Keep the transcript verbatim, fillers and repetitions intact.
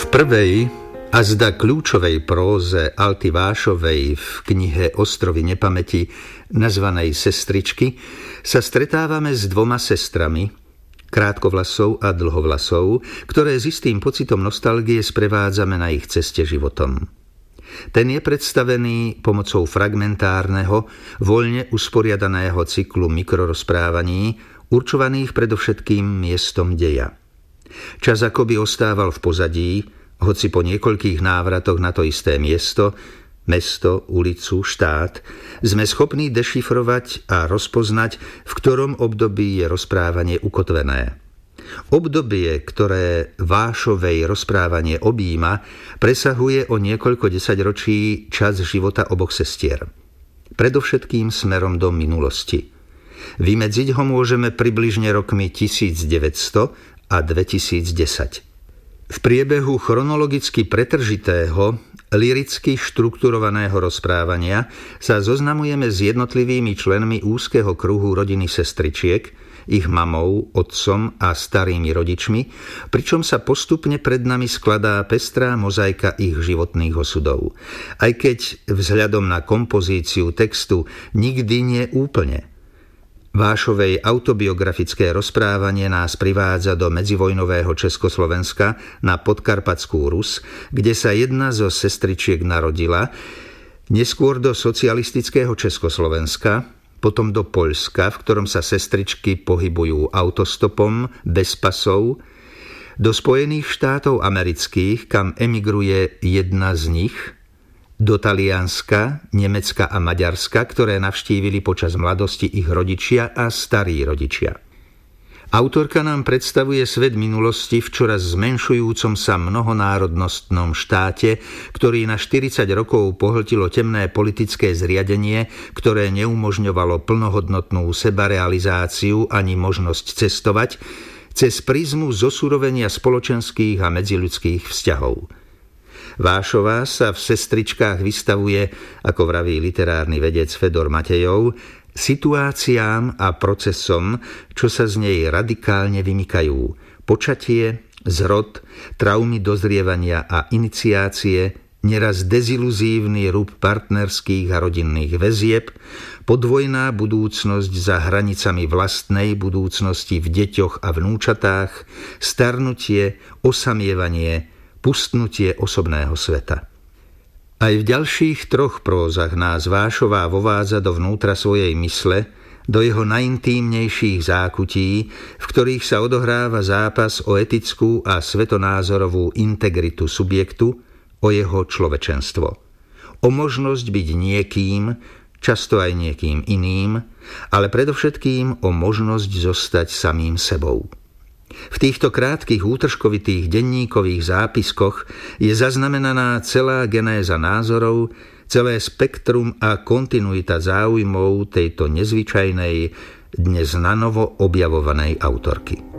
prvej a zda kľúčovej próze Alty Vášovej v knihe Ostrovy nepamäti, nazvanej Sestričky, sa stretávame s dvoma sestrami, krátkovlasou a dlhovlasou, ktoré s istým pocitom nostalgie sprevádzame na ich ceste životom. Ten je predstavený pomocou fragmentárneho, voľne usporiadaného cyklu mikrorozprávaní, určovaných predovšetkým miestom deja. Čas akoby ostával v pozadí, hoci po niekoľkých návratoch na to isté miesto, mesto, ulicu, štát, sme schopní dešifrovať a rozpoznať, v ktorom období je rozprávanie ukotvené. Obdobie, ktoré Vášovej rozprávanie objíma, presahuje o niekoľko desaťročí čas života oboch sestier. Predovšetkým smerom do minulosti. Vymedziť ho môžeme približne rokmi tisícdeväťsto a dvetisícdesať. V priebehu chronologicky pretržitého, lyricky štrukturovaného rozprávania sa zoznamujeme s jednotlivými členmi úzkeho kruhu rodiny sestričiek, ich mamou, otcom a starými rodičmi, pričom sa postupne pred nami skladá pestrá mozaika ich životných osudov. Aj keď vzhľadom na kompozíciu textu nikdy nie úplne. Vášovej autobiografické rozprávanie nás privádza do medzivojnového Československa na Podkarpatskú Rus, kde sa jedna zo sestričiek narodila, neskôr do socialistického Československa, potom do Poľska, v ktorom sa sestričky pohybujú autostopom, bez pasov, do Spojených štátov amerických, kam emigruje jedna z nich, do Talianska, Nemecka a Maďarska, ktoré navštívili počas mladosti ich rodičia a starí rodičia. Autorka nám predstavuje svet minulosti v čoraz zmenšujúcom sa mnohonárodnostnom štáte, ktorý na štyridsať rokov pohltilo temné politické zriadenie, ktoré neumožňovalo plnohodnotnú sebarealizáciu ani možnosť cestovať, cez prizmu zosurovenia spoločenských a medziľudských vzťahov. Vášová sa v Sestričkách vystavuje, ako vraví literárny vedec Fedor Matejov, situáciám a procesom, čo sa z nej radikálne vymykajú. Počatie, zrod, traumy dozrievania a iniciácie, neraz deziluzívny rúb partnerských a rodinných väzieb, podvojná budúcnosť za hranicami vlastnej budúcnosti v deťoch a vnúčatách, starnutie, osamievanie, pustnutie osobného sveta. Aj v ďalších troch prózach nás Vášová vovádza dovnútra svojej mysle, do jeho najintímnejších zákutí, v ktorých sa odohráva zápas o etickú a svetonázorovú integritu subjektu, o jeho človečenstvo. O možnosť byť niekým, často aj niekým iným, ale predovšetkým o možnosť zostať samým sebou. V týchto krátkych útržkovitých denníkových zápiskoch je zaznamenaná celá genéza názorov, celé spektrum a kontinuita záujmov tejto nezvyčajnej, dnes nanovo objavovanej autorky.